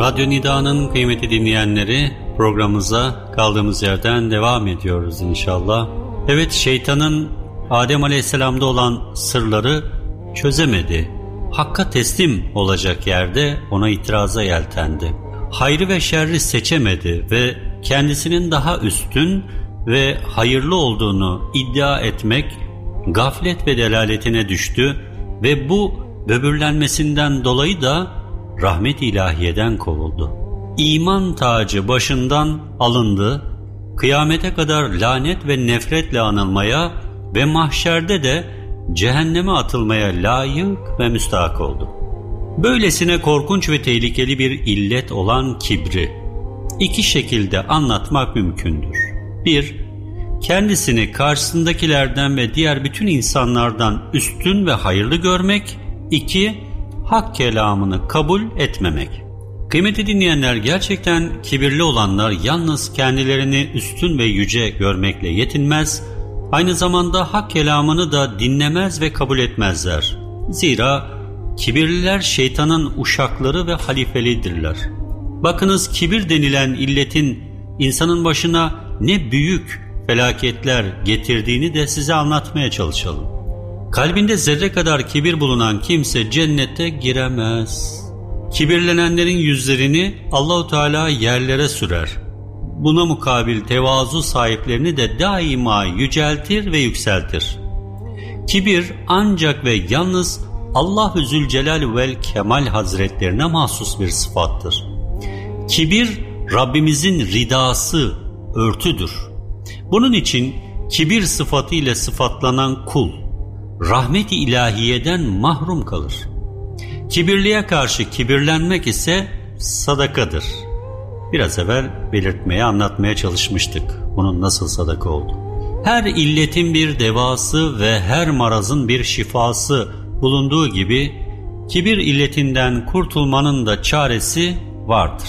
Radyo Nida'nın kıymetli dinleyenleri, programımıza kaldığımız yerden devam ediyoruz inşallah. Evet, şeytanın Adem Aleyhisselam'da olan sırları çözemedi. Hakka teslim olacak yerde ona itiraza yeltendi. Hayrı ve şerri seçemedi ve kendisinin daha üstün ve hayırlı olduğunu iddia etmek gaflet ve delaletine düştü ve bu böbürlenmesinden dolayı da rahmet-i ilahiyeden kovuldu. İman tacı başından alındı, kıyamete kadar lanet ve nefretle anılmaya ve mahşerde de cehenneme atılmaya layık ve müstahak oldu. Böylesine korkunç ve tehlikeli bir illet olan kibri iki şekilde anlatmak mümkündür. 1. Kendisini karşısındakilerden ve diğer bütün insanlardan üstün ve hayırlı görmek. 2. Hak kelamını kabul etmemek. Kıymetli dinleyenler, gerçekten kibirli olanlar yalnız kendilerini üstün ve yüce görmekle yetinmez, aynı zamanda hak kelamını da dinlemez ve kabul etmezler. Zira kibirliler şeytanın uşakları ve halifelidirler. Bakınız, kibir denilen illetin insanın başına ne büyük felaketler getirdiğini de size anlatmaya çalışalım. Kalbinde zerre kadar kibir bulunan kimse cennete giremez. Kibirlenenlerin yüzlerini Allahu Teala yerlere sürer. Buna mukabil tevazu sahiplerini de daima yüceltir ve yükseltir. Kibir ancak ve yalnız Allah-u Zülcelal vel Kemal Hazretlerine mahsus bir sıfattır. Kibir Rabbimizin ridası, örtüdür. Bunun için kibir sıfatıyla sıfatlanan kul rahmet-i ilahiyeden mahrum kalır. Kibirliye karşı kibirlenmek ise sadakadır. Biraz evvel belirtmeye, anlatmaya çalışmıştık bunun nasıl sadaka oldu. Her illetin bir devası ve her marazın bir şifası bulunduğu gibi kibir illetinden kurtulmanın da çaresi vardır.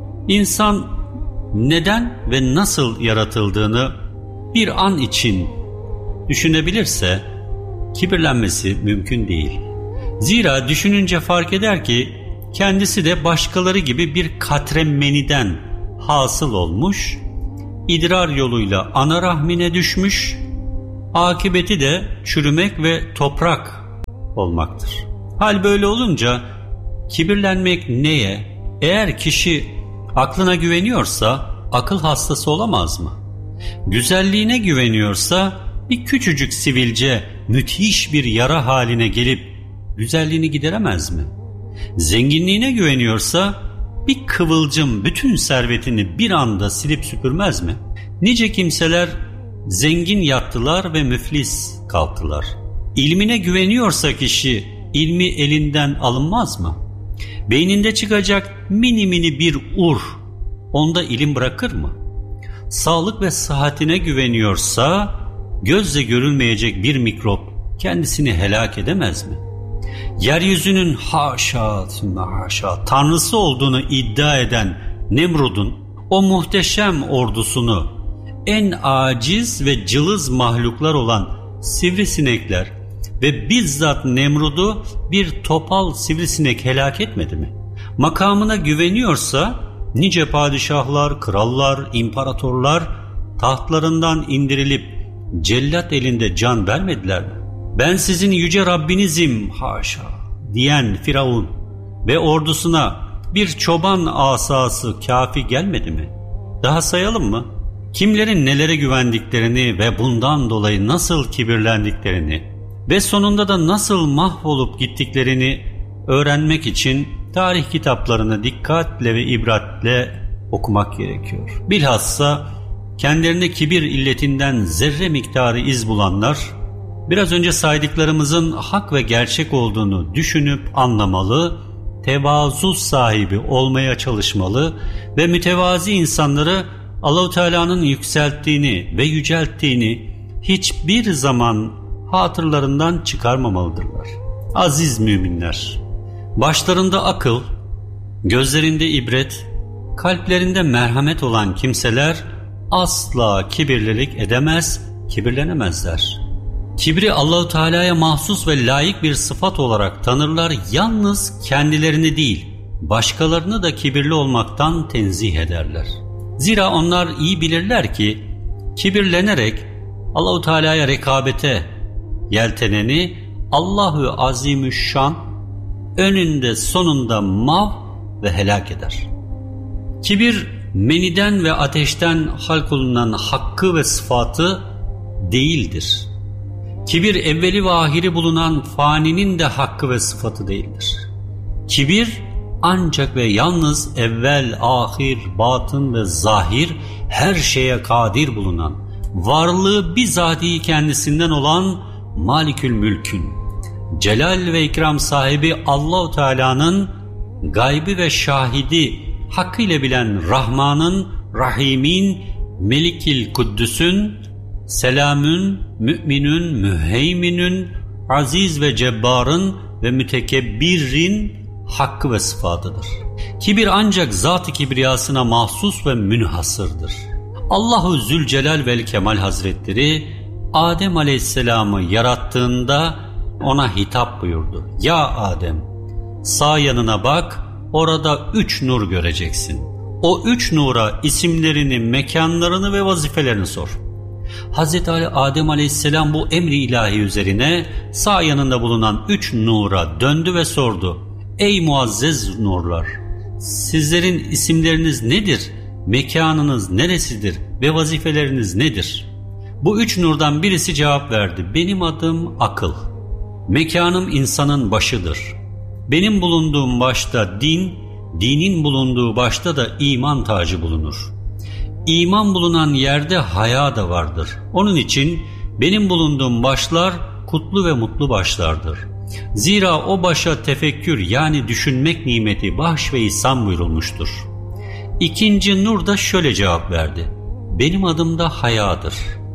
İnsan neden ve nasıl yaratıldığını bir an için düşünebilirse kibirlenmesi mümkün değil. Zira düşününce fark eder ki kendisi de başkaları gibi bir katre meniden hasıl olmuş, idrar yoluyla ana rahmine düşmüş, akıbeti de çürümek ve toprak olmaktır. Hal böyle olunca kibirlenmek neye? Eğer kişi aklına güveniyorsa akıl hastası olamaz mı? Güzelliğine güveniyorsa bir küçücük sivilce müthiş bir yara haline gelip güzelliğini gideremez mi? Zenginliğine güveniyorsa bir kıvılcım bütün servetini bir anda silip süpürmez mi? Nice kimseler zengin yattılar ve müflis kalktılar. İlmine güveniyorsa kişi ilmi elinden alınmaz mı? Beyninde çıkacak mini mini bir onda ilim bırakır mı? Sağlık ve sıhhatine güveniyorsa gözle görülmeyecek bir mikrop kendisini helak edemez mi? Yeryüzünün haşa tanrısı olduğunu iddia eden Nemrud'un o muhteşem ordusunu en aciz ve cılız mahluklar olan sivrisinekler ve bizzat Nemrud'u bir topal sivrisinek helak etmedi mi? Makamına güveniyorsa nice padişahlar, krallar, imparatorlar tahtlarından indirilip cellat elinde can vermediler mi? Ben sizin yüce Rabbinizim haşa diyen Firavun ve ordusuna bir çoban asası kafi gelmedi mi? Daha sayalım mı? Kimlerin nelere güvendiklerini ve bundan dolayı nasıl kibirlendiklerini ve sonunda da nasıl mahvolup gittiklerini öğrenmek için tarih kitaplarını dikkatle ve ibretle okumak gerekiyor. Bilhassa kendilerine kibir illetinden zerre miktarı iz bulanlar, biraz önce saydıklarımızın hak ve gerçek olduğunu düşünüp anlamalı, tevazu sahibi olmaya çalışmalı ve mütevazi insanları Allah-u Teala'nın yükselttiğini ve yücelttiğini hiçbir zaman hatırlarından çıkarmamalıdırlar. Aziz müminler, başlarında akıl, gözlerinde ibret, kalplerinde merhamet olan kimseler asla kibirlilik edemez, kibirlenemezler. Kibri Allah-u Teala'ya mahsus ve layık bir sıfat olarak tanırlar, yalnız kendilerini değil, başkalarını da kibirli olmaktan tenzih ederler. Zira onlar iyi bilirler ki kibirlenerek Allah-u Teala'ya rekabete yelteneni Allahu Azimüşşan önünde sonunda mav ve helak eder. Kibir meniden ve ateşten halkolunan hakkı ve sıfatı değildir. Kibir evveli ve ahiri bulunan faninin de hakkı ve sıfatı değildir. Kibir ancak ve yalnız evvel, ahir, batın ve zahir her şeye kadir bulunan, varlığı bizatihi kendisinden olan Malikül Mülk'ün, celal ve ikram sahibi Allah-u Teala'nın gaybi ve şahidi hakkıyla bilen Rahman'ın, Rahim'in, Melikil Kuddüs'ün, Selamün, Mü'minün, Müheyminün, Aziz ve Cebbar'ın ve Mütekebbirin hakkı ve sıfatıdır. Kibir ancak zat-ı kibriyasına mahsus ve münhasırdır. Allahu Zülcelal vel Kemal Hazretleri Adem Aleyhisselam'ı yarattığında ona hitap buyurdu. Ya Adem, sağ yanına bak, orada 3 nur göreceksin. O 3 nura isimlerini, mekanlarını ve vazifelerini sor. Hazreti Adem Aleyhisselam bu emri ilahi üzerine sağ yanında bulunan 3 nura döndü ve sordu. Ey muazzez nurlar! Sizlerin isimleriniz nedir? Mekanınız neresidir? Ve vazifeleriniz nedir? Bu 3 nurdan birisi cevap verdi. Benim adım akıl. Mekanım insanın başıdır. Benim bulunduğum başta din, dinin bulunduğu başta da iman tacı bulunur. İman bulunan yerde haya da vardır. Onun için benim bulunduğum başlar kutlu ve mutlu başlardır. Zira o başa tefekkür yani düşünmek nimeti bahş ve ihsan buyurulmuştur. İkinci nur da şöyle cevap verdi. Benim adım da hayadır.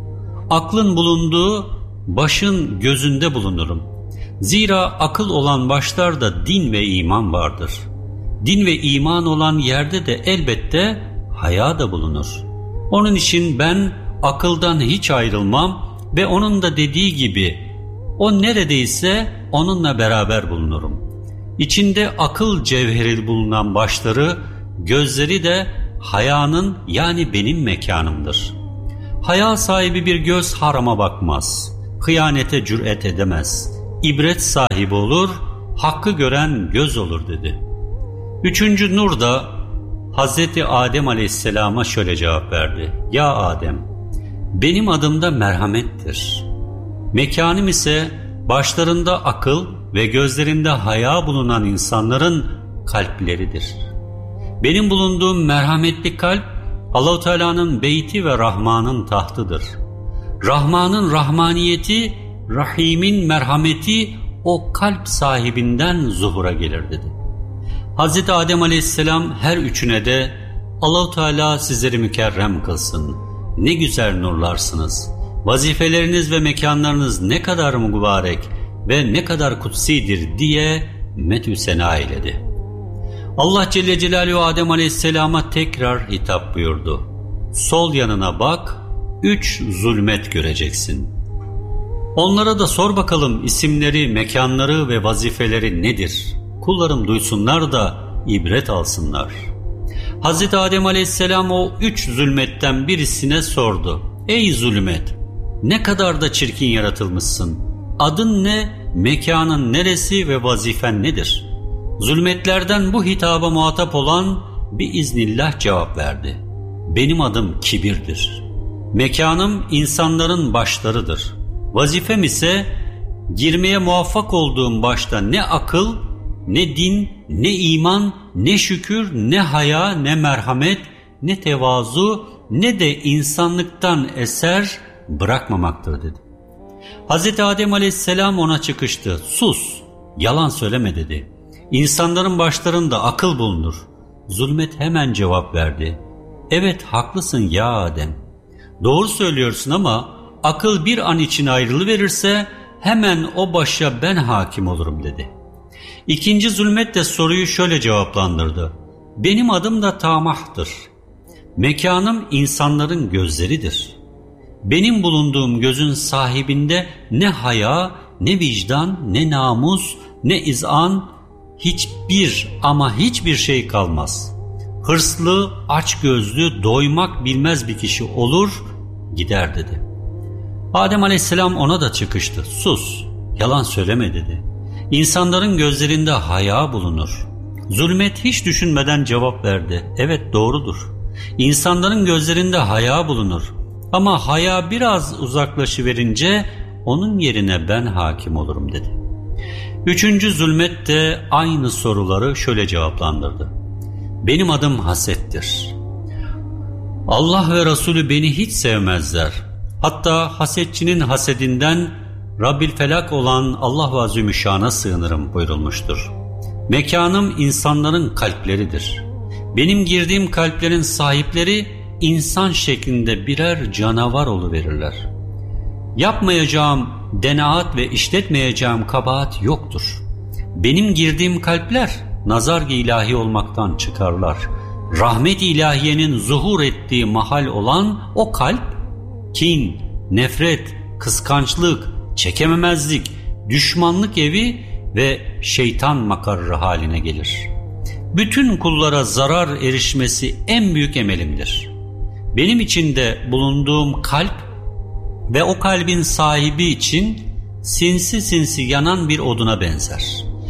Aklın bulunduğu başın gözünde bulunurum. Zira akıl olan başlarda din ve iman vardır. Din ve iman olan yerde de elbette haya da bulunur. Onun için ben akıldan hiç ayrılmam ve onun da dediği gibi o neredeyse onunla beraber bulunurum. İçinde akıl cevheri bulunan başları, gözleri de hayanın yani benim mekanımdır. Haya sahibi bir göz harama bakmaz, hıyanete cüret edemez, ibret sahibi olur, hakkı gören göz olur dedi. Üçüncü nur da Hazreti Adem Aleyhisselam'a şöyle cevap verdi. Ya Adem, benim adım da merhamettir. Mekanım ise başlarında akıl ve gözlerinde haya bulunan insanların kalpleridir. Benim bulunduğum merhametli kalp Allah-u Teala'nın beyti ve Rahman'ın tahtıdır. Rahman'ın rahmaniyeti, Rahim'in merhameti o kalp sahibinden zuhura gelir dedi. Hazreti Adem Aleyhisselam her üçüne de Allah-u Teala sizleri mükerrem kılsın. Ne güzel nurlarsınız. Vazifeleriniz ve mekanlarınız ne kadar mübarek ve ne kadar kutsidir diye medhü sena eyledi. Allah Celle Celaluhu Adem Aleyhisselam'a tekrar hitap buyurdu. Sol yanına bak, 3 zulmet göreceksin. Onlara da sor bakalım isimleri, mekanları ve vazifeleri nedir? Kullarım duysunlar da ibret alsınlar. Hazreti Adem Aleyhisselam o 3 zulmetten birisine sordu. Ey zulmet! Ne kadar da çirkin yaratılmışsın. Adın ne, mekanın neresi ve vazifen nedir? Zulmetlerden bu hitaba muhatap olan biiznillah cevap verdi. Benim adım kibirdir. Mekanım insanların başlarıdır. Vazifem ise girmeye muvaffak olduğum başta ne akıl, ne din, ne iman, ne şükür, ne haya, ne merhamet, ne tevazu, ne de insanlıktan eser bırakmamaktır dedi. Hazreti Adem Aleyhisselam ona çıkıştı. Sus, yalan söyleme dedi. İnsanların başlarında akıl bulunur. Zulmet hemen cevap verdi. Evet haklısın ya Adem. Doğru söylüyorsun ama akıl bir an için ayrılıverirse hemen o başa ben hakim olurum dedi. İkinci zulmet de soruyu şöyle cevaplandırdı. Benim adım da tamahdır. Mekanım insanların gözleridir. Benim bulunduğum gözün sahibinde ne haya, ne vicdan, ne namus, ne izan, hiçbir ama hiçbir şey kalmaz. Hırslı, açgözlü, doymak bilmez bir kişi olur, gider dedi. Adem Aleyhisselam ona da çıkıştı. Sus, yalan söyleme dedi. İnsanların gözlerinde haya bulunur. Zulmet hiç düşünmeden cevap verdi. Evet, doğrudur. İnsanların gözlerinde haya bulunur. Ama haya biraz uzaklaşıverince onun yerine ben hakim olurum dedi. Üçüncü zulmet de aynı soruları şöyle cevaplandırdı. Benim adım hasettir. Allah ve Resulü beni hiç sevmezler. Hatta hasetçinin hasedinden Rabbil Felak olan Allah ve Azimüşşan'a sığınırım buyurulmuştur. Mekanım insanların kalpleridir. Benim girdiğim kalplerin sahipleri insan şeklinde birer canavar oluverirler. Yapmayacağım denaat ve işletmeyeceğim kabahat yoktur. Benim girdiğim kalpler nazar-ı ilahi olmaktan çıkarlar. Rahmet-i ilahiyenin zuhur ettiği mahal olan o kalp, kin, nefret, kıskançlık, çekememezlik, düşmanlık evi ve şeytan makarrı haline gelir. Bütün kullara zarar erişmesi en büyük emelimdir. Benim içinde bulunduğum kalp ve o kalbin sahibi için sinsi sinsi yanan bir oduna benzer.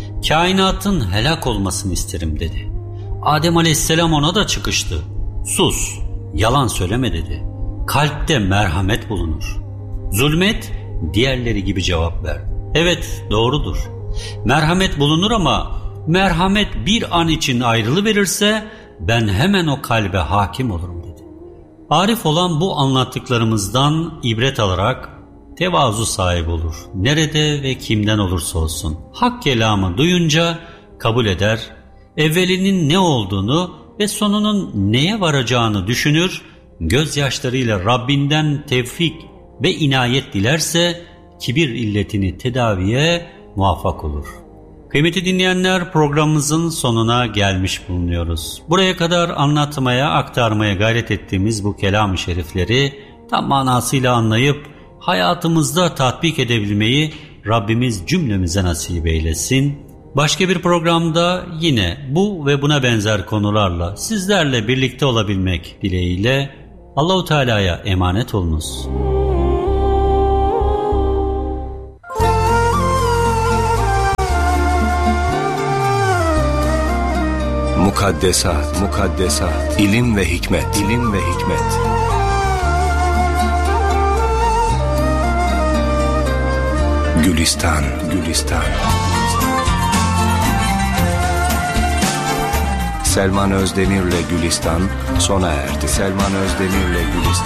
Kainatın helak olmasını isterim dedi. Adem Aleyhisselam ona da çıkıştı. Sus, yalan söyleme dedi. Kalpte merhamet bulunur. Zulmet diğerleri gibi cevap verdi. Evet, doğrudur. Merhamet bulunur ama merhamet bir an için ayrılıverirse ben hemen o kalbe hakim olurum dedi. Arif olan bu anlattıklarımızdan ibret alarak tevazu sahibi olur. Nerede ve kimden olursa olsun hak kelamı duyunca kabul eder, evvelinin ne olduğunu ve sonunun neye varacağını düşünür, gözyaşlarıyla Rabbinden tevfik ve inayet dilerse kibir illetini tedaviye muvaffak olur. Kıymetli dinleyenler, programımızın sonuna gelmiş bulunuyoruz. Buraya kadar anlatmaya, aktarmaya gayret ettiğimiz bu kelam-ı şerifleri tam manasıyla anlayıp hayatımızda tatbik edebilmeyi Rabbimiz cümlemize nasip eylesin. Başka bir programda yine bu ve buna benzer konularla sizlerle birlikte olabilmek dileğiyle Allah-u Teala'ya emanet olunuz. Mukaddesat, mukaddesat, ilim ve hikmet, ilim ve hikmet. Gülistan, Gülistan. Selman Özdemir'le Gülistan sona erdi. Selman Özdemir'le Gülistan.